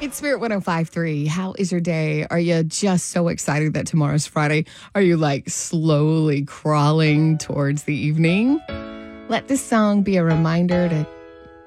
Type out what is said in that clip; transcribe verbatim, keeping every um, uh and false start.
It's Spirit one oh five point three. How is your day? Are you just so excited that tomorrow's Friday? Are you like slowly crawling towards the evening? Let this song be a reminder to